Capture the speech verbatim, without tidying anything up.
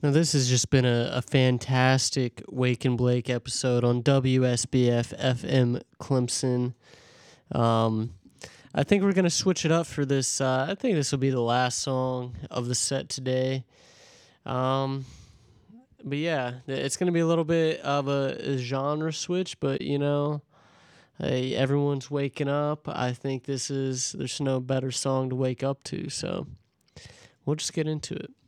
Now, this has just been a, a fantastic Wake and Blake episode on W S B F F M Clemson. Um, I think we're going to switch it up for this. Uh, I think this will be the last song of the set today. Um, but yeah, it's going to be a little bit of a, a genre switch, but you know, hey, everyone's waking up. I think this is, there's no better song to wake up to, so we'll just get into it.